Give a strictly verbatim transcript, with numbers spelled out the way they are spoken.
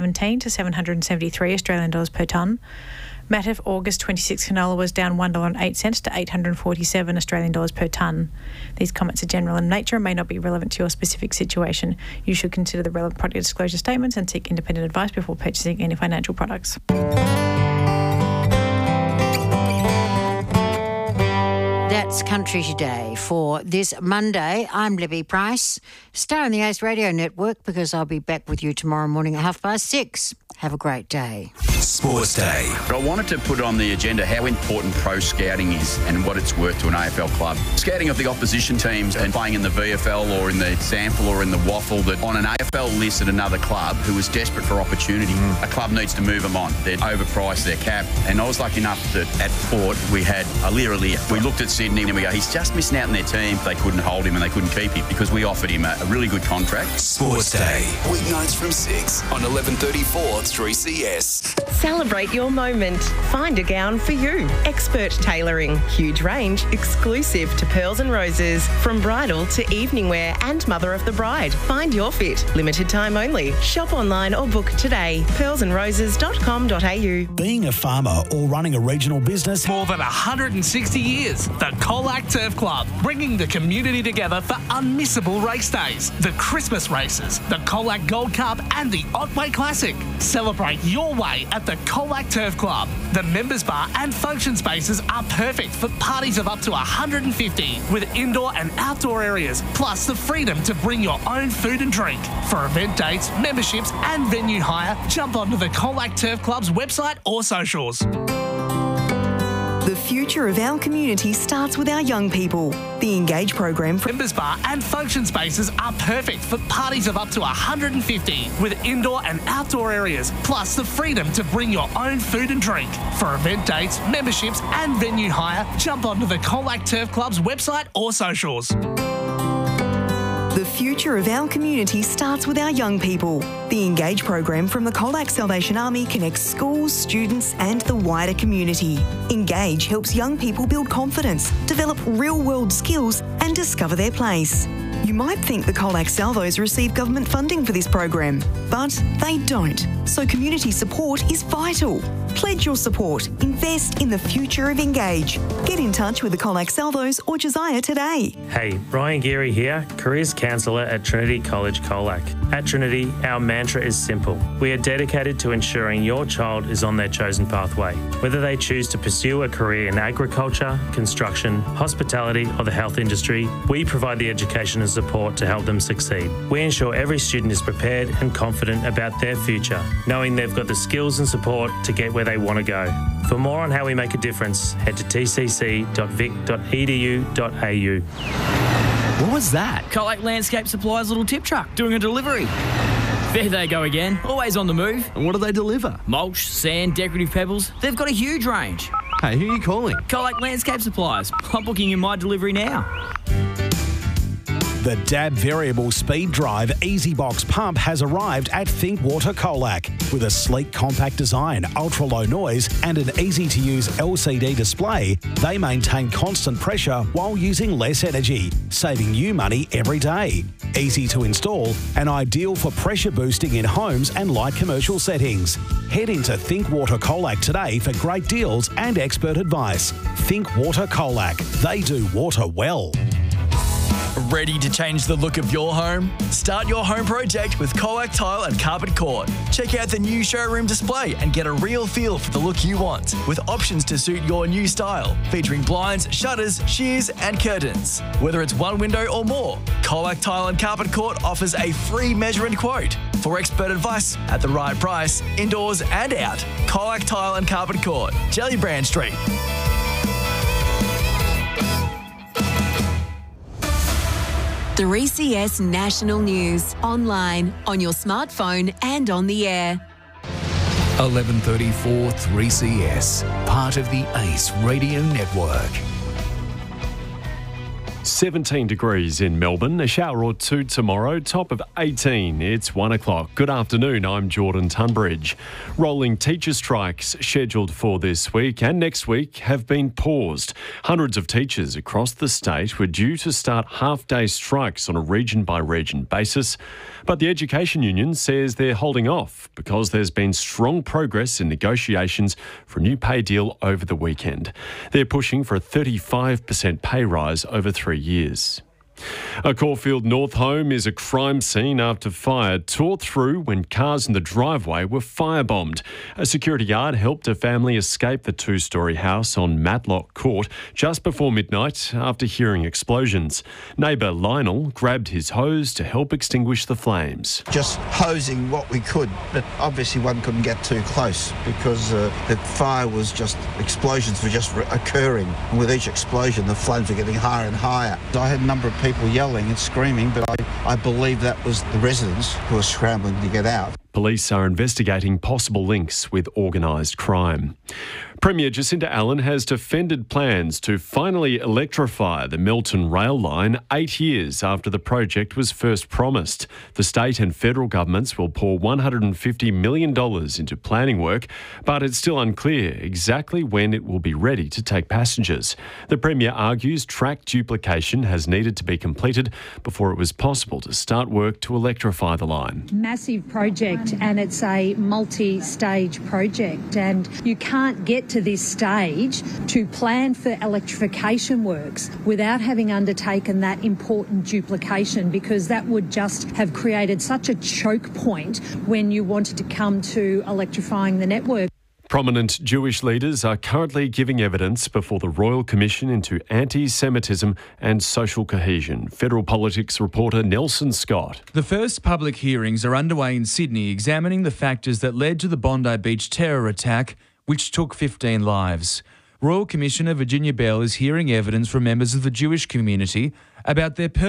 seventeen to seven hundred seventy-three Australian dollars per tonne. Matif August twenty-six canola was down one dollar and eight cents to eight hundred forty-seven Australian dollars per tonne. These comments are general in nature and may not be relevant to your specific situation. You should consider the relevant product disclosure statements and seek independent advice before purchasing any financial products. That's Country Today for this Monday. I'm Libby Price, star on the Ace Radio Network, because I'll be back with you tomorrow morning at half past six. Have a great day. Sports Day. I wanted to put on the agenda how important pro scouting is and what it's worth to an A F L club. Scouting of the opposition teams and playing in the V F L or in the sample or in the waffle, that on an A F L list at another club who is desperate for opportunity, mm. a club needs to move them on. They're overpriced, they're capped. And I was lucky enough that at Port we had Aliir Aliir. We looked at Sydney and we go, he's just missing out in their team. They couldn't hold him and they couldn't keep him because we offered him a, a really good contract. Sports Day. Weeknights from six on eleven thirty-four three C S. Celebrate your moment. Find a gown for you. Expert tailoring. Huge range. Exclusive to Pearls and Roses. From bridal to evening wear and mother of the bride. Find your fit. Limited time only. Shop online or book today. pearls and roses dot com dot a u. Being a farmer or running a regional business. More than one hundred sixty years. The Colac Turf Club. Bringing the community together for unmissable race days. The Christmas races. The Colac Gold Cup and the Otway Classic. Celebrate your way at the Colac Turf Club. The members bar and function spaces are perfect for parties of up to one hundred fifty with indoor and outdoor areas, plus the freedom to bring your own food and drink. For event dates, memberships and venue hire, jump onto the Colac Turf Club's website or socials. The future of our community starts with our young people. The Engage program for members bar and function spaces are perfect for parties of up to one hundred fifty with indoor and outdoor areas, plus the freedom to bring your own food and drink. For event dates, memberships and venue hire, jump onto the Colac Turf Club's website or socials. The future of our community starts with our young people. The Engage program from the Colac Salvation Army connects schools, students and the wider community. Engage helps young people build confidence, develop real-world skills and discover their place. You might think the Colac Salvos receive government funding for this program, but they don't. So community support is vital. Pledge your support. Invest in the future of Engage. Get in touch with the Colac Salvos or Josiah today. Hey, Brian Geary here, Careers Counsellor at Trinity College Colac. At Trinity, our mantra is simple. We are dedicated to ensuring your child is on their chosen pathway. Whether they choose to pursue a career in agriculture, construction, hospitality or the health industry, we provide the education and support to help them succeed. We ensure every student is prepared and confident about their future, knowing they've got the skills and support to get where they want to go. For more on how we make a difference, head to t c c dot vic dot e d u dot a u. What was that? Colac Landscape Supplies' little tip truck doing a delivery. There they go again, always on the move. And what do they deliver? Mulch, sand, decorative pebbles. They've got a huge range. Hey, who are you calling? Colac Landscape Supplies. I'm booking in my delivery now. The D A B Variable Speed Drive Easy Box Pump has arrived at Think Water Colac. With a sleek, compact design, ultra-low noise and an easy-to-use L C D display, they maintain constant pressure while using less energy, saving you money every day. Easy to install and ideal for pressure boosting in homes and light commercial settings. Head into Think Water Colac today for great deals and expert advice. Think Water Colac. They do water well. Ready to change the look of your home? Start your home project with Colac Tile and Carpet Court. Check out the new showroom display and get a real feel for the look you want, with options to suit your new style, featuring blinds, shutters, shears and curtains. Whether it's one window or more, Colac Tile and Carpet Court offers a free measure and quote. For expert advice at the right price, indoors and out, Colac Tile and Carpet Court, Jellybrand Street. three C S National News, online, on your smartphone and on the air. eleven thirty-four three C S, part of the Ace Radio Network. seventeen degrees in Melbourne, a shower or two tomorrow, top of eighteen. It's one o'clock. Good afternoon, I'm Jordan Tunbridge. Rolling teacher strikes scheduled for this week and next week have been paused. Hundreds of teachers across the state were due to start half-day strikes on a region-by-region basis, but the Education Union says they're holding off because there's been strong progress in negotiations for a new pay deal over the weekend. They're pushing for a thirty-five percent pay rise over three years. A Caulfield North home is a crime scene after fire tore through when cars in the driveway were firebombed. A security guard helped a family escape the two-storey house on Matlock Court just before midnight after hearing explosions. Neighbour Lionel grabbed his hose to help extinguish the flames. Just hosing what we could, but obviously one couldn't get too close because uh, the fire was just, explosions were just occurring, and with each explosion the flames were getting higher and higher. I had a number of people people yelling and screaming, but I, I believe that was the residents who were scrambling to get out. Police are investigating possible links with organised crime. Premier Jacinta Allen has defended plans to finally electrify the Melton rail line eight years after the project was first promised. The state and federal governments will pour one hundred fifty million dollars into planning work, but it's still unclear exactly when it will be ready to take passengers. The Premier argues track duplication has needed to be completed before it was possible to start work to electrify the line. Massive project, and it's a multi-stage project, and you can't get to this stage to plan for electrification works without having undertaken that important duplication, because that would just have created such a choke point when you wanted to come to electrifying the network. Prominent Jewish leaders are currently giving evidence before the Royal Commission into Anti-Semitism and Social Cohesion. Federal Politics reporter Nelson Scott. The first public hearings are underway in Sydney, examining the factors that led to the Bondi Beach terror attack, which took fifteen lives. Royal Commissioner Virginia Bell is hearing evidence from members of the Jewish community about their